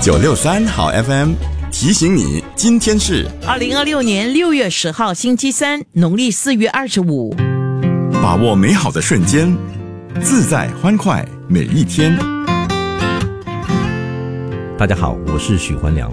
963好 FM 提醒你，今天是 2026年6月10号星期三，农历4月25。 把握美好的瞬间，自在欢快每一天。 大家好，我是许环良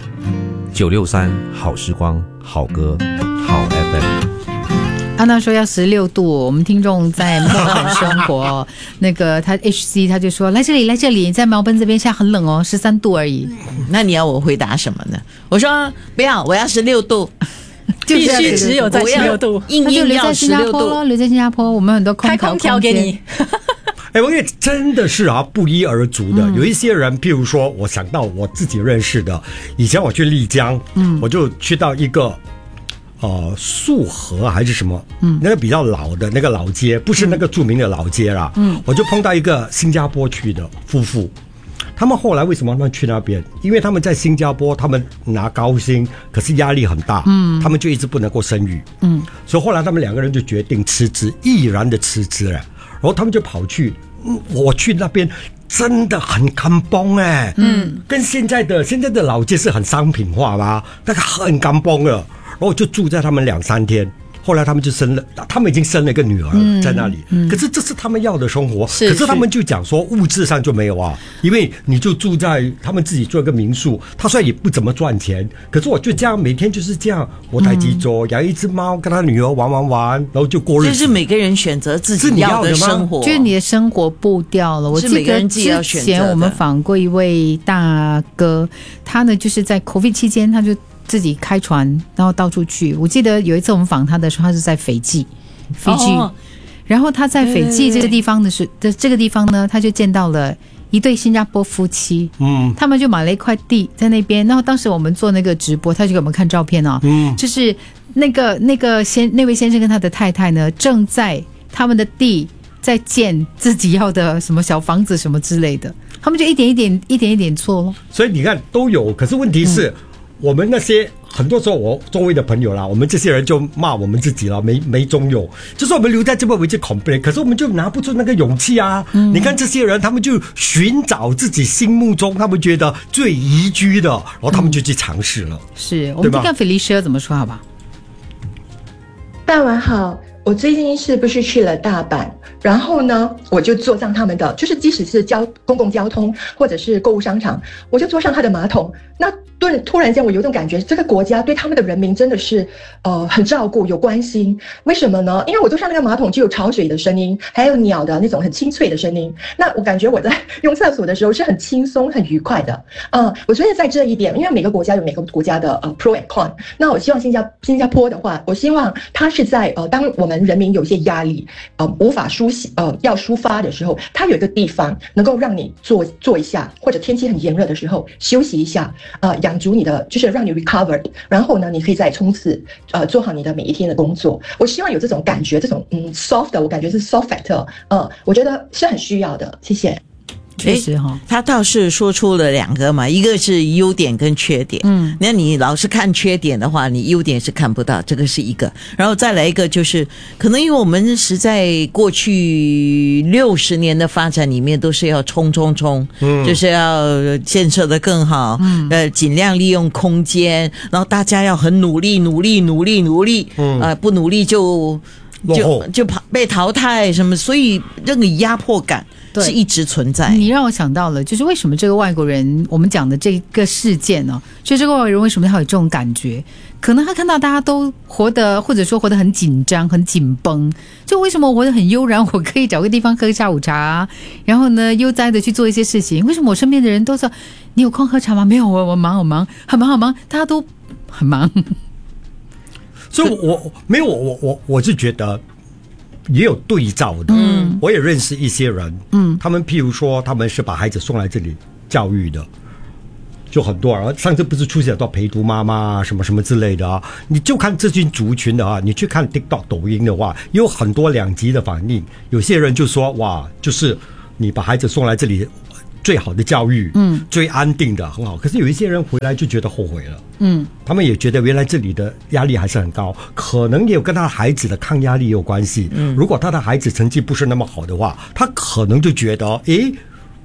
，963好时光好歌好 FM。 安娜说要16度，我们听众在墨尔本生活，那个他 HC 他就说来这里，在毛奔这边下很冷哦，13度而已。 那你要我回答什么呢？我说不要，我要16度。 必须只有在16度， 那就留在新加坡咯，留在新加坡，我们很多开空调给你。 我也真的是不一而足的。有一些人，譬如说，我想到我自己认识的，以前我去丽江，我就去到一个束河还是什么，那个比较老的那个老街，不是那个著名的老街啦，我就碰到一个新加坡去的夫妇。他们后来为什么他们去那边？因为他们在新加坡，他们拿高薪，可是压力很大，他们就一直不能够生育，所以后来他们两个人就决定辞职，毅然的辞职了。然后他们就跑去，我去那边真的很干崩跟现在的老街是很商品化吧，那个很干崩了。然后我就住在他们2-3天。后来他们就他们已经生了一个女儿在那里，可是这是他们要的生活，可是他们就讲说物质上就没有因为你就住在他们自己做一个民宿，他虽然也不怎么赚钱，可是我就这样每天就是这样，我带鸡粥，养一只猫，跟他女儿玩，然后就过日子。 这是每个人选择自己要的生活， 就是你的生活步调了。我记得之前我们访过一位大哥，他呢就是在 COVID 期间，他就自己开船，然后到处去。我记得有一次我们访他的时候，他是在斐济，然后他在斐济这个地方这个地方呢，他就见到了一对新加坡夫妻，他们就买了一块地在那边。然后当时我们做那个直播，他就给我们看照片就是那位先生跟他的太太呢，正在他们的地在建自己要的什么小房子什么之类的，他们就一点一点做咯。 所以你看都有，可是问题是。我们那些很多时候我周围的朋友啦，我们这些人就骂我们自己了，没中用，就是我们留在这边为之 complain， 可是我们就拿不出那个勇气你看这些人，他们就寻找自己心目中他们觉得最宜居的，然后他们就去尝试了。 是，我们听看菲利舍怎么说好吧？ 傍晚好，我最近是不是去了大阪？然后呢，我就坐上他们的，就是即使是公共交通或者是购物商场，我就坐上他的马桶。那突然间我有种感觉，这个国家对他们的人民真的是很照顾有关心。为什么呢？因为我坐上那个马桶就有潮水的声音，还有鸟的那种很清脆的声音，那我感觉我在用厕所的时候是很轻松很愉快的。我觉得在这一点，因为每个国家有每个国家的pro and con， 那我希望新加坡的话，我希望它是在当我们人民有些压力无法要抒发的时候，它有一个地方能够让你坐一下，或者天气很炎热的时候休息一下，养足你的，就是让你 recover， 然后呢，你可以再冲刺，做好你的每一天的工作。我希望有这种感觉，这种soft， 我感觉是 soft factor， 我觉得是很需要的。谢谢。 确实他倒是说出了2个嘛，一个是优点跟缺点。那你老是看缺点的话，你优点是看不到，这个是一个。然后再来一个就是，可能因为我们实在过去60年的发展里面都是要冲，就是要建设得更好，尽量利用空间，然后大家要很努力，不努力就被淘汰什么，所以这个压迫感是一直存在。 你让我想到了，就是为什么这个外国人，我们讲的这个事件呢？就这个外国人为什么他有这种感觉？可能他看到大家都活得，或者说活得很紧张、很紧绷，就为什么我活得很悠然？我可以找个地方喝下午茶，然后呢悠哉的去做一些事情。为什么我身边的人都说你有空喝茶吗？没有，我忙，很忙，大家都很忙。 所以我是觉得也有对照的。我也认识一些人，他们譬如说他们是把孩子送来这里教育的，就很多。然后上次不是出现很多陪读妈妈什么什么之类的你就看这群族群的你去看 TikTok 抖音的话，有很多2极的反应。有些人就说哇，就是你把孩子送来这里最好的教育，最安定的很好。可是有一些人回来就觉得后悔了，他们也觉得原来这里的压力还是很高，可能也有跟他孩子的抗压力有关系。如果他的孩子成绩不是那么好的话，他可能就觉得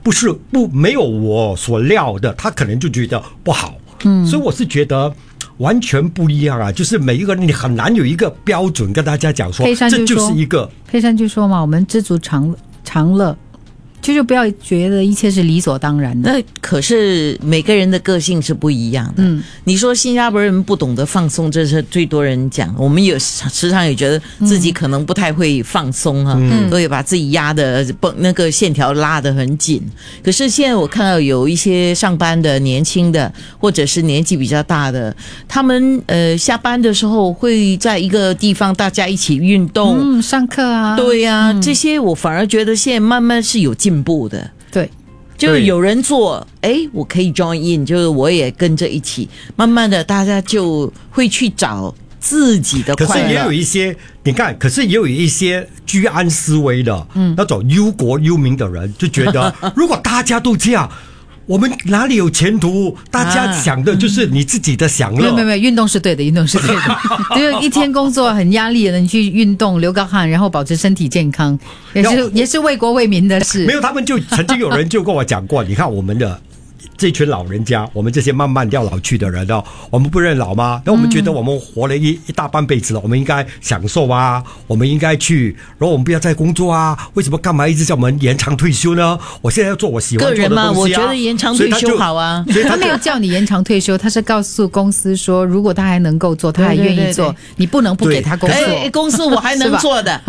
没有我所料的，他可能就觉得不好。所以我是觉得完全不一样啊，就是每一个人你很难有一个标准跟大家讲说，这就是一个。 佩珊就说嘛，我们知足常乐。就不要觉得一切是理所当然的。 那可是每个人的个性是不一样的。你说新加坡人不懂得放松，这是最多人讲。我们有时常也觉得自己可能不太会放松所以把自己压的那个线条拉得很紧。可是现在我看到有一些上班的年轻的，或者是年纪比较大的，他们下班的时候会在一个地方大家一起运动， 上课啊， 对啊，这些我反而觉得现在慢慢是有进步的。 对， 就是有人做，我可以 join in， 就是我也跟着一起，慢慢的大家就会去找自己的快乐。 可是也有一些，你看，可是也有一些居安思危的，那种忧国忧民的人，就觉得如果大家都这样，我们哪里有前途？大家想的就是你自己的享乐。 没有，运动是对的，运动是对的。就是一天工作很压力的，你去运动，流个汗，然后保持身体健康，也是为国为民的事。 没有，他们就曾经有人就跟我讲过，你看我们的这群老人家，我们这些慢慢要老去的人我们不认老吗？那我们觉得我们活了一大半辈子了，我们应该享受啊，我们应该去，然后我们不要再工作啊，为什么干嘛一直叫我们延长退休呢？我现在要做我喜欢做的东西啊。 个人嘛，我觉得延长退休好啊。 所以他没有叫你延长退休，他是告诉公司说，如果他还能够做，他还愿意做，对，你不能不给他工作。 公司我还能做的。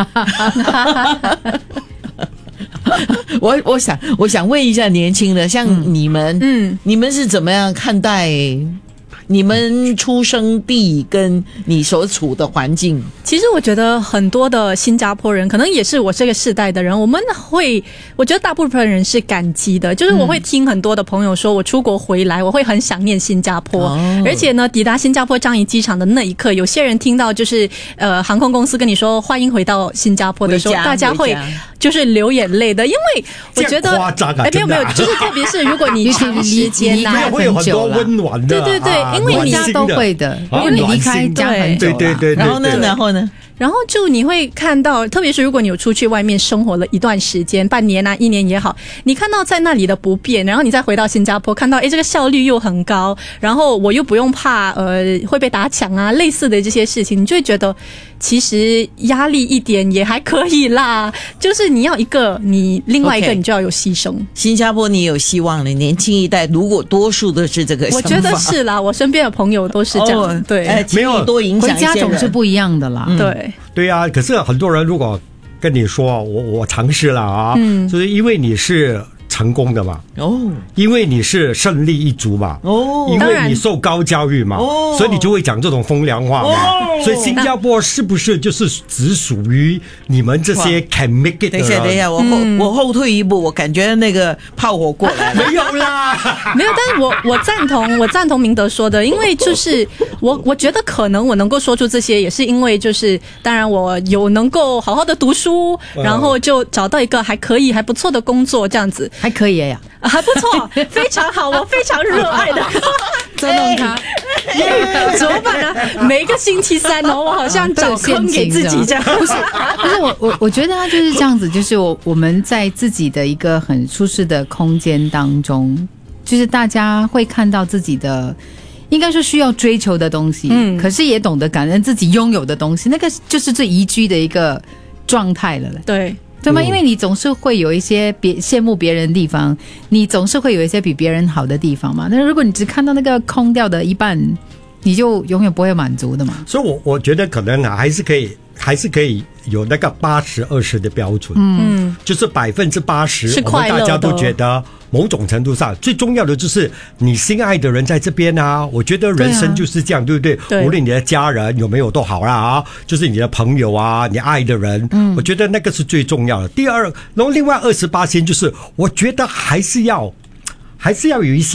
我想问一下年轻的，像你们，你们是怎么样看待你们出生地跟你所处的环境？ 其实我觉得很多的新加坡人，可能也是我这个世代的人，我觉得大部分人是感激的。就是我会听很多的朋友说，我出国回来，我会很想念新加坡。而且呢，抵达新加坡樟宜机场的那一刻，有些人听到就是航空公司跟你说欢迎回到新加坡的时候，大家会就是流眼泪的，因为我觉得没有，就是特别是如果你长时间会有很多温暖的， 对，因为你家都会的，因为你离开家很久了。 对。 然后呢？ 然后就你会看到，特别是如果你有出去外面生活了一段时间，半年啊1年也好，你看到在那里的不便，然后你再回到新加坡，看到这个效率又很高，然后我又不用怕会被打抢啊，类似的这些事情，你就会觉得其实压力一点也还可以啦。就是你要一个，你另外一个你就要有牺牲。 新加坡你有希望了，年轻一代如果多数都是这个想法， 我觉得是啦，我身边的朋友都是这样。对， 没有多影响一些人， 回家总是不一样的啦。 对啊，可是很多人如果跟你说我尝试了啊，就是因为你是成功的嘛，因为你是胜利一族嘛，因为你受高教育嘛，所以你就会讲这种风凉话嘛。所以新加坡是不是就是只属于你们这些 can make it 的人？ 等一下，我后退一步，我感觉那个炮火过来了。 没有啦， 没有，但是我赞同明德说的，因为就是我觉得可能我能够说出这些，也是因为就是当然我有能够好好的读书，然后就找到一个还可以还不错的工作，这样子还可以呀， 还不错，非常好，我非常热爱的。 捉弄他， 怎么办呢？每一个星期三我好像找坑给自己这样。 不是我觉得他就是这样子，就是我们在自己的一个很舒适的空间当中，就是大家会看到自己的应该说需要追求的东西，可是也懂得感恩自己拥有的东西，那个就是最宜居的一个状态了。对吗？因为你总是会有一些羡慕别人的地方，你总是会有一些比别人好的地方嘛。但是如果你只看到那个空掉的一半，你就永远不会满足的嘛。 所以我觉得可能还是可以有那个80-20的标准，就是80%，我们大家都觉得某种程度上最重要的就是你心爱的人在这边啊。我觉得人生就是这样，对不对？无论你的家人有没有都好啦啊，就是你的朋友啊，你爱的人，我觉得那个是最重要的。第二，然后另外28%就是我觉得还是要有一些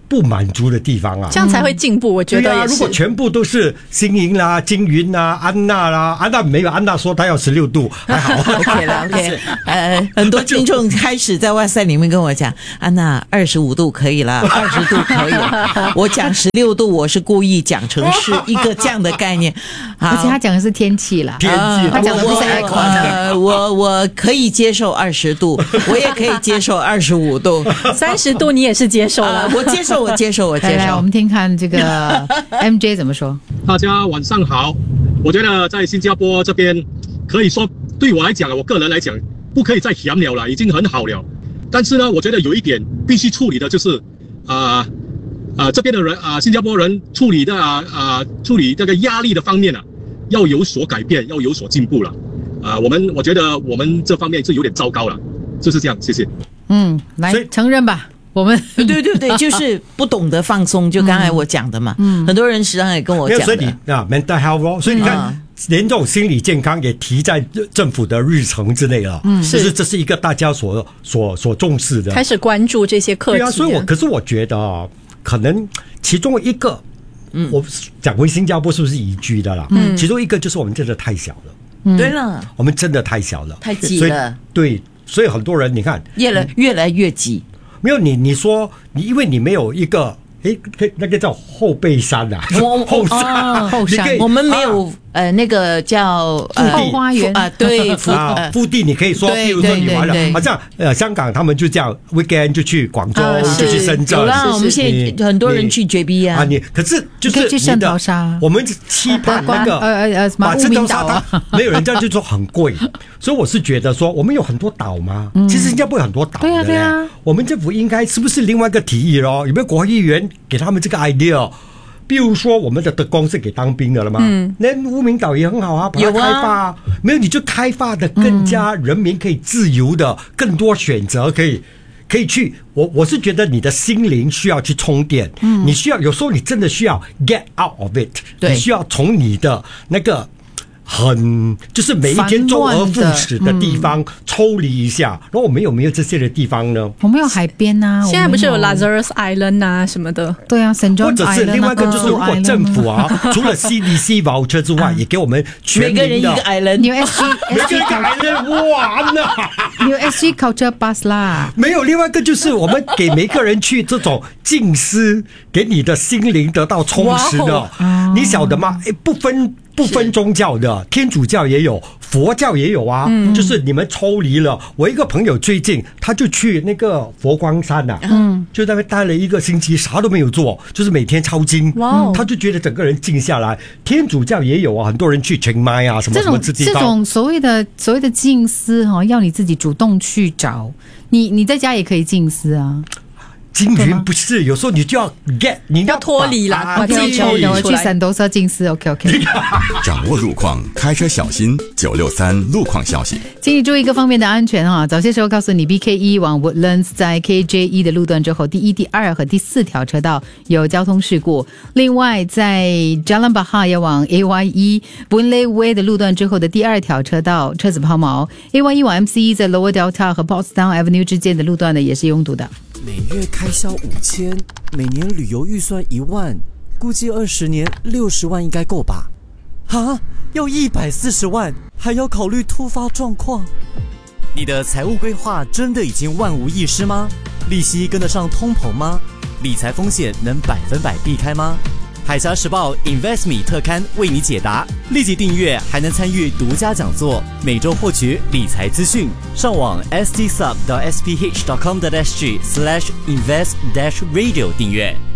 不满足的地方啊， 这样才会进步。我觉得也是。 如果全部都是星莹啦、金云啦、安娜啦，安娜没有，安娜说她要16度，还好。 OK 了 ，OK。很多听众开始在哇塞里面跟我讲，安娜25度可以了，20度可以了。我讲16度，我是故意讲成是一个这样的概念， 而且他讲的是天气啦， 天气， 他讲的不是 aircon。 我可以接受20度，我也可以接受25度 ，30度你也是接受了， 我接受。 来，我们听看这个 MJ 怎么说。 大家晚上好，我觉得在新加坡这边，可以说对我来讲，我个人来讲，不可以再甜了，已经很好了。但是呢，我觉得有一点必须处理的就是，这边的人新加坡人处理这个压力的方面要有所改变，要有所进步了。我觉得我们这方面是有点糟糕了，就是这样。谢谢。 来承认吧。我们对，就是不懂得放松，就刚才我讲的嘛。很多人实际上也跟我讲的。 所以你mental health， 所以你看，连这种心理健康也提在政府的日程之内了。就是这是一个大家所重视的， 开始关注这些课题。 对啊，所以可是我觉得可能其中一个，我讲回新加坡是不是宜居的啦？其中一个就是我们真的太小了。 对了， 我们真的太小了， 太挤了。 对，所以很多人你看， 越来越挤。 没有你说你因为你没有一个那个叫后背山啊，后山， 我们没有那个叫后花园对， 腹地你可以说，比如说你玩了，好像香港他们就这样 weekend 就去广州，就去深圳。 有啦，我们现在很多人去JB啊， 可是就是去圣淘沙， 我们期盼那个把圣淘沙没有人家就说很贵，所以我是觉得说我们有很多岛嘛，其实新加坡有很多岛的，对啊，我们政府应该是不是另外一个提议咯？有没有国会议员给他们这个 idea？比如说，我们的德光是给当兵的了嘛？那乌名岛也很好啊，把它开发。没有你就开发的更加人民可以自由的，更多选择可以去。我是觉得你的心灵需要去充电，你需要有时候你真的需要 get out of it， 你需要从你的那个。就是每一天周而复始的地方抽离一下，然后我们有没有这些的地方呢？ 我们有海边啊， 现在不是有 Lazarus Island 啊什么的？ 对啊， St. John Island， 或者是另外一个就是如果政府除了 CDC voucher 之外，也给我们全民的每个人一个 island， 你有 SG 每个人一个 island， 哇那你有 SG culture bus 啦。 没有，另外一个就是我们给每个人去这种静思，给你的心灵得到充实的。你晓得吗？不分宗教的，天主教也有，佛教也有啊。就是你们抽离了。我一个朋友最近他就去那个佛光山就在那边待了1个星期，啥都没有做，就是每天抄经。他就觉得整个人静下来。天主教也有啊，很多人去清迈啊，什么什么之地方。 这种所谓的静思要你自己主动去找。你在家也可以静思啊。 金云不是，有时候你就要 get， 你要脱离啦， 我去散头车静思 ，OK。 掌握路况，开车小心。963路况消息， 请你注意各方面的安全哈。早些时候告诉你 ，BK1 往 Woodlands 在 KJ1 的路段之后，第1、第2和第4条车道有交通事故。另外，在 Jalan Bahar 要往 AY1 Boon Lay Way 的路段之后的第2条车道车子抛锚。AY1 往 MCE 在 Lower Delta 和 Portsdown Avenue 之间的路段呢也是拥堵的。 每月开销5000，每年旅游预算1万，估计20年60万应该够吧？啊，要140万，还要考虑突发状况。你的财务规划真的已经万无一失吗？利息跟得上通膨吗？理财风险能100%避开吗？海峡时报 InvestMe 特刊为你解答，立即订阅还能参与独家讲座，每周获取理财资讯。上网 stsub.sph.com.sg/invest-radio 订阅。